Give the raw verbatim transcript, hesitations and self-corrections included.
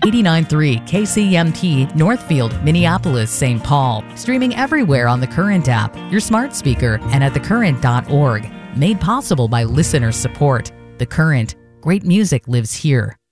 eighty-nine point three K C M T Northfield, Minneapolis, Saint Paul. Streaming everywhere on the Current app, your smart speaker, and at the current dot org. Made possible by listener support. The Current. Great music lives here.